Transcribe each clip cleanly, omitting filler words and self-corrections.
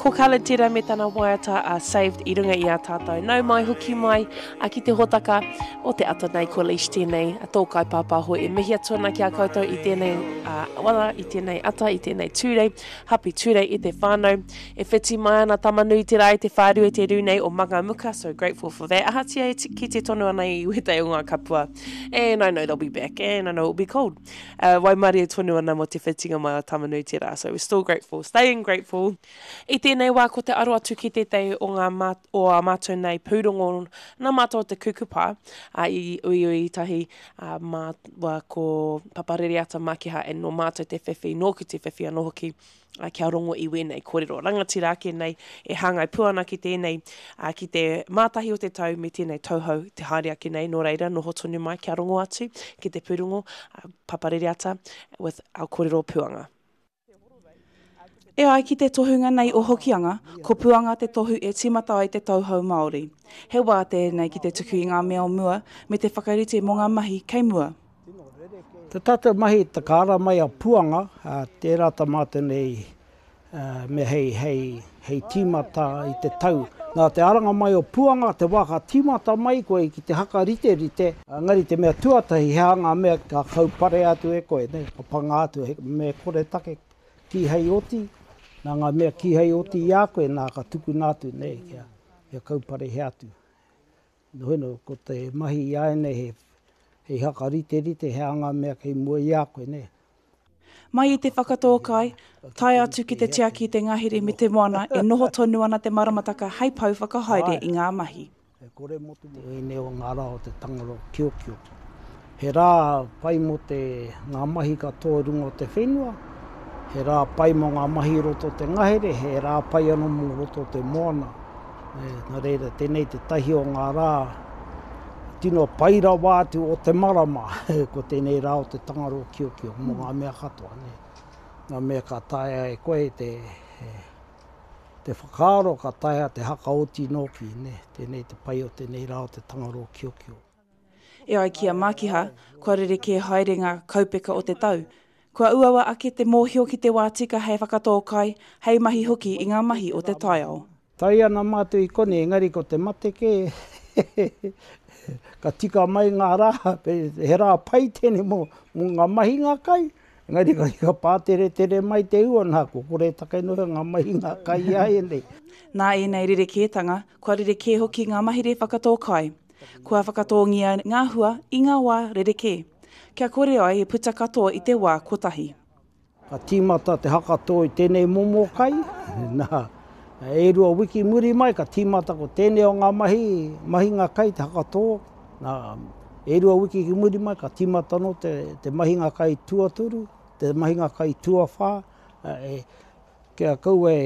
Ko kala tira me tana waiata a saved I runga I a tātou. Nau mai, huki mai, a ki te hotaka o te ata nei ko leish tēnei, a tōkai pāpā hoi e mihi atona ki a koutou I tēnei wala, I tēnei ata, I tēnei tūrei, happy tūrei I te whānau. E whiti mai ana tamanui te rai, te whāru e te rūnei o manga muka, so grateful for that. Ahatia ki te tonu ana I uhetei o ngā kapua. And I know they'll be back, and I know it'll be cold. Waimari e tonu ana mo te whitinga mai o tamanui te rā, so we're still grateful, staying grateful. I tēnei wā ko te aro atu ki tētei o a mātou nei pūrongo nā mātou te kukupā I ui tahi wā ko paparere ata makiha e no mātou te whewhi, nō ki te whewhi anō hoki kia rongo I wēnei kōrero. Rangatira ke nei e hangai puana ki tēnei, ki te mātahi o te tau me tēnei tauhou te haere ake nei, nō reira, noho tonu mai kia rongo atu ki te pūrongo paparere ata with our kōrero puanga. E ai ki te tohunga nei o hokianga, ko puanga te tohu e timata ai te tauhou Māori. He wā tēnei ki te tuku I ngā mea o mua, me te whakarite mō ngā mahi kei mua. Te tata mahi te kāra mai a puanga, tērā ta mātou nei me hei timata I te tau. Nā te aranga mai o puanga, te waka timata mai koe ki te haka rite. Ngari te mea tuatahi, he hanga mea ka kaupare atu e koe, ne, ka panga atu, me kore take ki hei oti. Nā ngā mea ki hei oti I a koe, nā ka tuku nātu, ne, kia kaupare he atu. Noheno, ko te mahi I aene he haka rite, he anga mea kei mua I a koe, ne. Mai I te whakatōkai, tai atu ki te tiaki te ngahere me te moana e noho tonu ana te maramataka hei pau whakahaere I ngā mahi. E kore motu te ene o ngā rā o te tangaro kiokio. He rā pai mo te ngā mahi ka tōrunga o te whenua, he rā pai mo ngā mahi roto te ngahere, he rā pai anō mo roto te moana. Nā reira, tēnei te tahi o ngā rā, tino paira wātu o te marama, ko tēnei rā o te tangaro kiokio, mo ngā mea katoa. Ngā mea ka taia e koe te whakaaro, ka taia te haka oti noki, tēnei te pai o tēnei rā o te tangaro kiokio. E ai kia makiha, kua rere ke haere ngā kaupeka o te tau. Kua uawa ake te mōhio ki te wātika hei whakatōkai, hei mahi hoki I ngā mahi o te taiao. Tai ana mātou I kone, engari ko te mateke, ka tika mai ngā rā, he rā pai tēne mo ngā mahi ngā kai. Engari ka pātere mai te ua nā, ko kore takai noha ngā mahi ngā kai ai nei. Nā e nei rere kētanga, kua rere kē hoki ngā mahi re whakatōkai. Kua whakatōngia ngā hua I ngā wā rere kē. Kia kore ai e puta katoa I te wā kotahi. Ka tīmata te hakato I tēnei momo kai. Nā, e rua wiki muri mai, ka tīmata ko tēnei o ngā mahi ngā kai te hakato. Nā, e rua wiki ki muri mai, ka tīmata no te mahi ngā kai tuaturu, te mahi ngā kai tuawhā. Kia kaua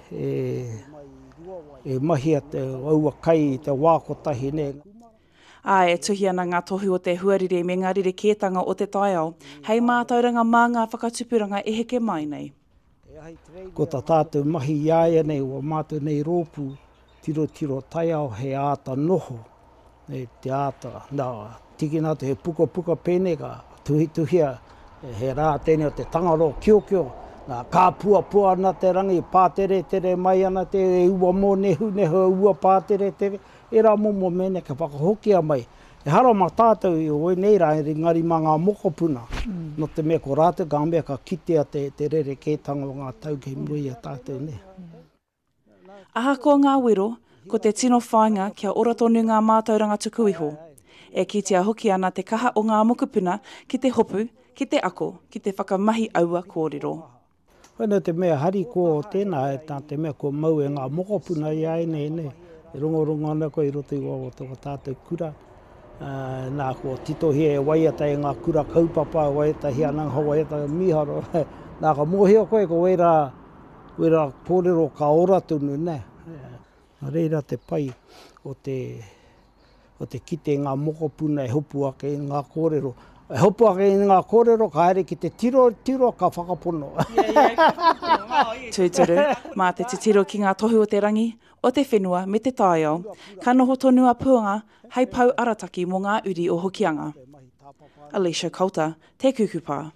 e mahia te aua kai I te wā kotahi ne. E tuhi ana ngā tohu o te huarire me ngā rere kētanga o te taiao, hei mātauranga mā ngā whakatupuranga e heke mai nei. Ko tā tātou mahi iaia nei, o mātou nei rōpū, tiro taiao he āta noho. Te āta, nā, tiki nā te he puka pēne ka tuhia, he rā tēnei o te tangaro kiokio, nā kā pua ana te rangi, pātere mai ana te ua mō nehu ua pātere, e rā momo mene ka whakahokia mai. E hara mā tātou I oi nei rā, ngari mā ngā mokopuna. No te mea ko rātou, ka mea ka kitea te rere kētanga o ngā tau kei mui a tātou ne. Aha ko ngā wero, ko te tino whāinga kia ora tonu ngā mātauranga tuku iho. E kitea hoki ana te kaha o ngā mokopuna ki te hopu, ki te ako, ki te whakamahi aua kōrero. Whena te mea hari ko tēnā, te mea ko mau e ngā mokopuna I aene ne. E rongo ana koe I roto I wawa tōka tātou kura. Nā ko titohi e waiata e ngā kura kaupapa, waiata hi ananga, waiata miharo. Nā ka mōhio koe ko wera kōrero ka ora tunu, ne. Reira te pai o te kite ngā mokopuna e hopu ake I ngā kōrero. E hopu ake I ngā kōrero, ka haere ki te tiro ka whakapono. Tūturu, mā te tiro ki ngā tohu o te rangi, o te whenua me te taiao, ka noho tonu a puanga, hei pau arataki mō ngā uri o hokianga. Alicia Coulter, te kukupā.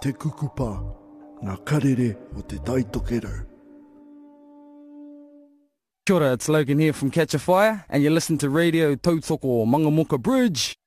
te kukupa, ngā karere o te taitokero. Kia ora, it's Logan here from Catch a Fire, and you listen to Radio Tautoko Mangamoka Bridge.